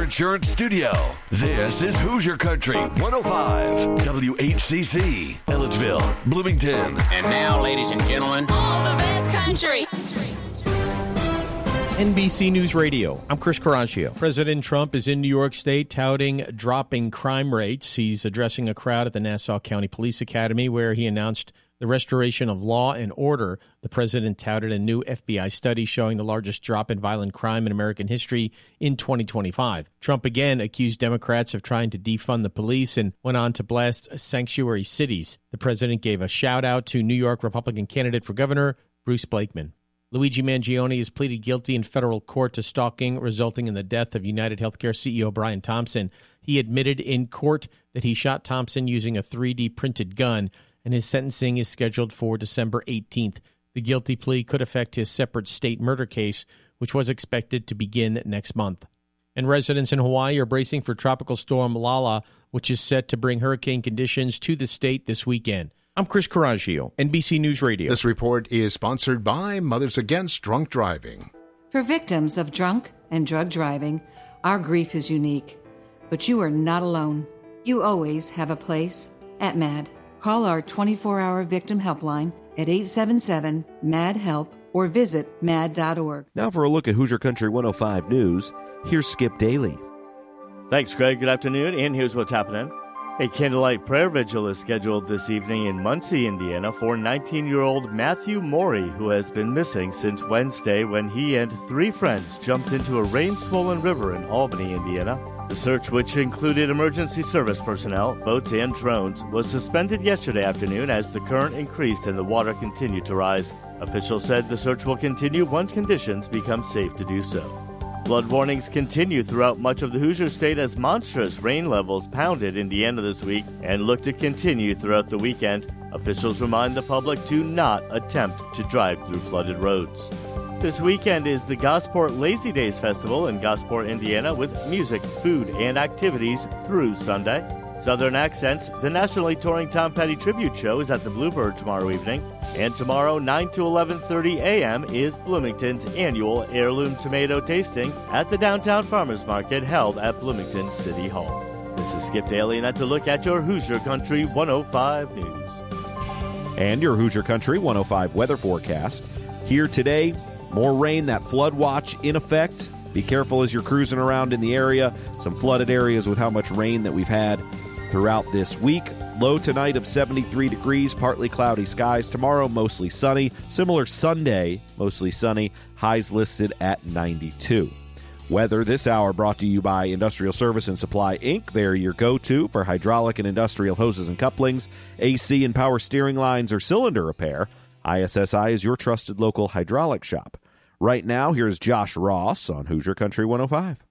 Insurance Studio. This is Hoosier Country 105 WHCC, Ellettsville, Bloomington. And now, ladies and gentlemen, all the best country. NBC News Radio. I'm Chris Caraccio. President Trump is in New York State touting dropping crime rates. He's addressing a crowd at the Nassau County Police Academy where he announced the restoration of law and order. The president touted a new FBI study showing the largest drop in violent crime in American history in 2025. Trump again accused Democrats of trying to defund the police and went on to blast sanctuary cities. The president gave a shout out to New York Republican candidate for governor, Bruce Blakeman. Luigi Mangione has pleaded guilty in federal court to stalking, resulting in the death of United Healthcare CEO Brian Thompson. He admitted in court that he shot Thompson using a 3D printed gun, and his sentencing is scheduled for December 18th. The guilty plea could affect his separate state murder case, which was expected to begin next month. And residents in Hawaii are bracing for Tropical Storm Lala, which is set to bring hurricane conditions to the state this weekend. I'm Chris Caraccio, NBC News Radio. This report is sponsored by Mothers Against Drunk Driving. For victims of drunk and drug driving, our grief is unique. But you are not alone. You always have a place at MAD. Call our 24-hour victim helpline at 877-MAD-HELP or visit mad.org. Now for a look at Hoosier Country 105 News, here's Skip Daly. Thanks, Greg. Good afternoon, and here's what's happening. A candlelight prayer vigil is scheduled this evening in Muncie, Indiana for 19-year-old Matthew Morey, who has been missing since Wednesday when he and 3 friends jumped into a rain-swollen river in Albany, Indiana. The search, which included emergency service personnel, boats, and drones, was suspended yesterday afternoon as the current increased and the water continued to rise. Officials said the search will continue once conditions become safe to do so. Flood warnings continue throughout much of the Hoosier State as monstrous rain levels pounded Indiana this week and look to continue throughout the weekend. Officials remind the public to not attempt to drive through flooded roads. This weekend is the Gosport Lazy Days Festival in Gosport, Indiana, with music, food, and activities through Sunday. Southern Accents, the nationally touring Tom Petty Tribute Show, is at the Bluebird tomorrow evening. And tomorrow, 9 to 11:30 a.m., is Bloomington's annual Heirloom Tomato Tasting at the Downtown Farmers Market held at Bloomington City Hall. This is Skip Daly, and that's a look at your Hoosier Country 105 News. And your Hoosier Country 105 weather forecast. Here today, more rain, that flood watch in effect. Be careful as you're cruising around in the area. Some flooded areas with how much rain that we've had throughout this week. Low tonight of 73 degrees, partly cloudy skies. Tomorrow, mostly sunny. Similar Sunday, mostly sunny. Highs listed at 92. Weather this hour brought to you by Industrial Service and Supply, Inc. They're your go-to for hydraulic and industrial hoses and couplings, AC and power steering lines, or cylinder repair. ISSI is your trusted local hydraulic shop. Right now, here's Josh Ross on Hoosier Country 105.